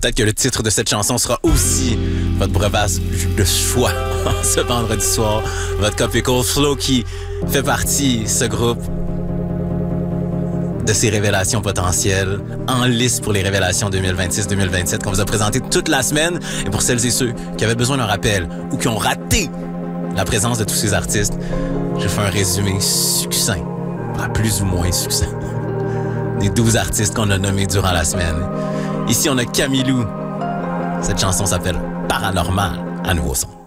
Peut-être que le titre de cette chanson sera aussi votre breuvage de choix ce vendredi soir. Votre Copical Flow qui fait partie, ce groupe, de ces révélations potentielles en lice pour les révélations 2026-2027 qu'on vous a présenté toute la semaine. Et pour celles et ceux qui avaient besoin d'un rappel ou qui ont raté la présence de tous ces artistes, je fais un résumé succinct, pas plus ou moins succinct, des 12 artistes qu'on a nommés durant la semaine. Ici, on a Camilou. Cette chanson s'appelle Paranormal à Nouveau Son.